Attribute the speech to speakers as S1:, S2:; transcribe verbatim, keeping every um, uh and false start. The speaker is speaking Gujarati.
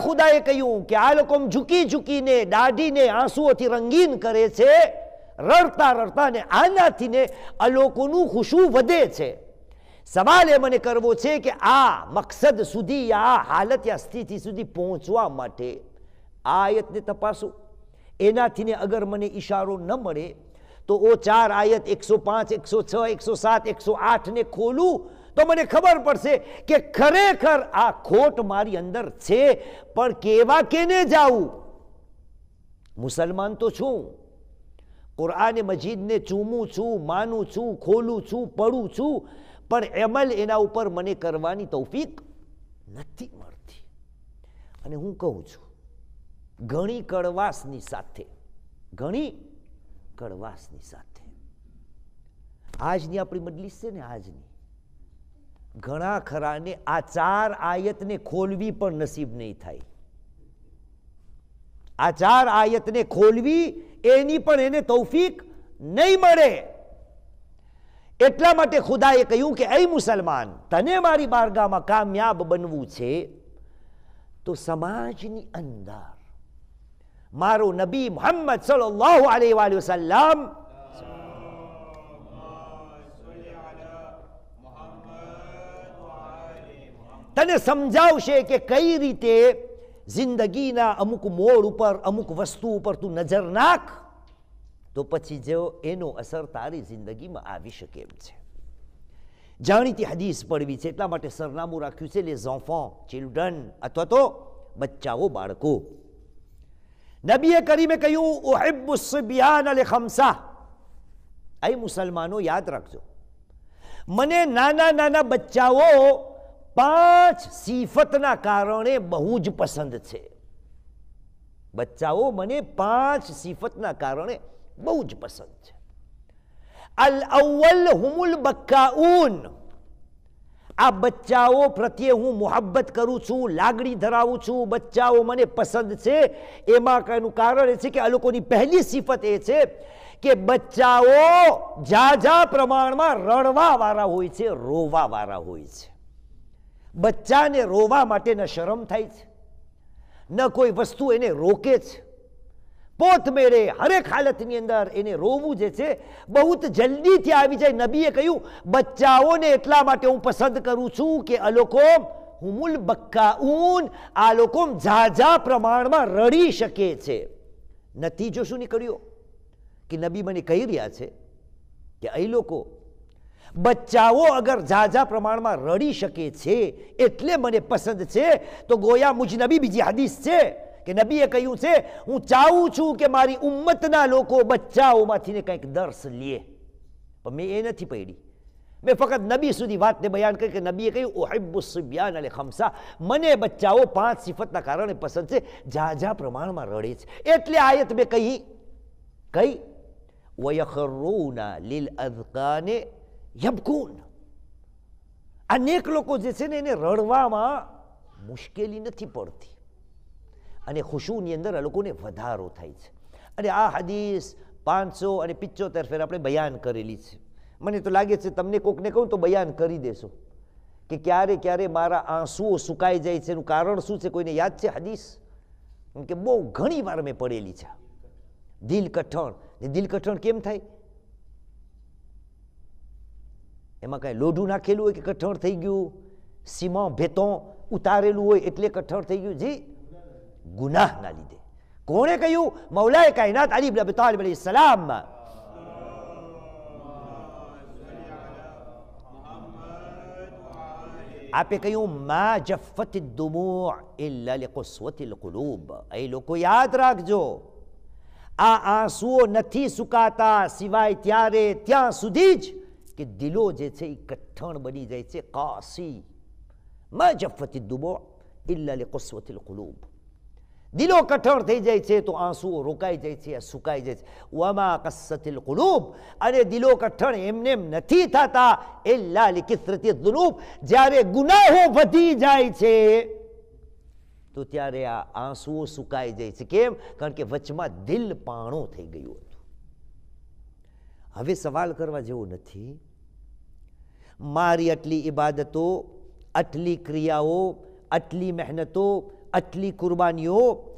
S1: ખુદાએ કહ્યું કે આ લોકો ઝૂકી ઝૂકીને દાઢીને આંસુઓથી રંગીન કરે છે, રડતા રડતા ને આનાથી ને આ લોકોનું ખુશુ વધે છે. સવાલ એ મને કરવો છે કે આ મકસદ સુધી, આ હાલત યા સ્થિતિ સુધી પહોંચવા માટે આ આયતને તપાસો. એનાથી ને અગર મને ઈશારો ન મળે તો ઓ ચાર આયત એકસો પાંચ, એકસો છ, એકસો સાત, એકસો આઠ ને ખોલું તો મને ખબર પડશે કે ખરેખર આ ખોટ મારી અંદર છે. પણ કેવા કેને જાવું? મુસલમાન તો છું, કુરઆન મજીદને ચૂમું છું, માનું છું, ખોલું છું, પડું છું, પણ અમલ એના ઉપર મને કરવાની તૌફીક નથી મળતી. અને હું કહું છું ઘણી કડવાશની સાથે, ઘણી કડવાશની સાથે આજની આપણી મજલિસ છે ને, આજની ઘણા ખરાને આ ચાર આયતને ખોલવી પણ નસીબ નહીં થાય. આ ચાર આયતને ખોલવી એની પણ એને તૌફીક નહીં મળે. એટલા માટે ખુદાએ કહ્યું કે એ મુસલમાન, તને મારી બારગાહમાં કામયાબ બનવું છે તો સમાજની અંદર મારો નબી મુહમ્મદ સલ્લલ્લાહુ અલૈહિ વસલ્લમ તને સમજાવશે કે કઈ રીતે જિંદગીના અમુક મોડ ઉપર, અમુક વસ્તુ ઉપર તું નજર નાખ તો પછી જો એનો અસર તારી જિંદગીમાં આવી શકે એમ છે. જાણીતી હદીસ પડવી છે એટલા માટે સરનામું રાખ્યું છે les enfants, children અથવા તો બચ્ચાઓ, બાળકો. નબીએ કરીમે કહ્યું ઉહિબ્બુ સિબ્યાન લિખમ્સા. એ મુસલમાનો યાદ રાખજો, મને નાના નાના બચ્ચાઓ પાંચ સિફતના કારણે બહુ જ પસંદ છે. બચ્ચાઓ મને પાંચ સિફતના કારણે બહુ જ પસંદ છે. અલ અવ્વલ હુમુલ બક્કાઉન. આ બચ્ચાઓ પ્રત્યે હું મોહબ્બત કરું છું, લાગણી ધરાવું છું, બચ્ચાઓ મને પસંદ છે. એમાં કઈનું કારણ એ છે કે આ લોકોની પહેલી સિફત એ છે કે બચ્ચાઓ ઝાઝા પ્રમાણમાં રડવા વાળા હોય છે, રોવા વાળા હોય છે. બચ્ચાને રોવા માટે ન શરમ થાય છે, ન કોઈ વસ્તુ એને રોકે છે. પોત મેળે હરેક હાલતની અંદર એને રોવું જે છે બહુ જલ્દીથી આવી જાય. નબીએ કહ્યું બચ્ચાઓને એટલા માટે હું પસંદ કરું છું કે આ લોકો હુમુલ બક્કાઉન, આ લોકો ઝાઝા પ્રમાણમાં રડી શકે છે. નતીજો શું નીકળ્યો કે નબી મને કહી રહ્યા છે કે એ લોકો બચ્ચાઓ અગર ઝાઝા પ્રમાણમાં રડી શકે છે એટલે મને પસંદ છે. તો ગોયા મુજ નબી, બીજી હદીસ છે કે નબીએ કહ્યું છે હું ચાહું છું કે મારી ઉમ્મતના લોકો બચ્ચાઓમાંથી કંઈક દર્શ લે. પણ મેં એ નથી પડી, મેં ફક્ત નબી સુધી વાતને બયાન કરી કે નબીએ કહ્યું ઉહિબ્બુ સિબ્યાન લિખમ્સા. મને બચ્ચાઓ પાંચ સિફતના કારણે પસંદ છે, ઝાઝા પ્રમાણમાં રડે છે. એટલે આયત મેં કહી કઈ વયખરૂના લિલ અઝકાને યબકૂન. અનેક લોકો જે છે ને એને રડવામાં મુશ્કેલી નથી પડતી અને ખુશુની અંદર આ લોકોને વધારો થાય છે. અને આ હદીસ પાંચસો અને પિચોતેર ફેર આપણે બયાન કરેલી છે. મને તો લાગે છે તમને કોકને કહું તો બયાન કરી દેશો કે ક્યારે ક્યારે મારા આંસુઓ સુકાઈ જાય છે. એનું કારણ શું છે? કોઈને યાદ છે હદીસ? કે બહુ ઘણી વાર મેં પડેલી છે. દિલ કઠણ. દિલ કઠણ કેમ થાય? એમાં કાંઈ લોઢું નાખેલું હોય કે કઠણ થઈ ગયું? સીમા ભેતો ઉતારેલું હોય એટલે કઠણ થઈ ગયું? જી, ગુનાહના લીધે. કોણે કહ્યું? મૌલાએ કાયનાત અલી ઇબ્ન અબી તાલિબ અલૈહિ સલામ. આપે કહ્યું મા જફ્ફત દુમૂ ઇલ્લા લિકસ્વતિલ કુલૂબ. એ લોકો યાદ રાખજો, આ આંસુઓ નથી સુકાતા સિવાય ત્યારે ત્યાં સુધી જ કે દિલો જે છે એ કઠણ બની જાય છે. કાસી મા જફ્ફત દુમૂ ઇલ્લા લિકસ્વતિલ કુલૂબ. દિલો કઠણ થઈ જાય છે તો આંસુઓ રોકાઈ જાય છે, સુકાઈ જાય છે. વમા કસ્સતિલ કુલૂબ. અને દિલો કઠણ એમને એમ નથી થતા ઇલ્લા લિકસરતિ દુનૂબ. જ્યારે ગુનાહો વધી જાય છે તો ત્યારે આ આંસુઓ સુકાઈ જાય છે. કેમ? કારણ કે વચમાં દિલ પાણું થઈ ગયું હતું. હવે સવાલ કરવા જેવો નથી. મારી આટલી ઇબાદતો, આટલી ક્રિયાઓ, આટલી મહેનતો, આટલી કુરબાનીઓ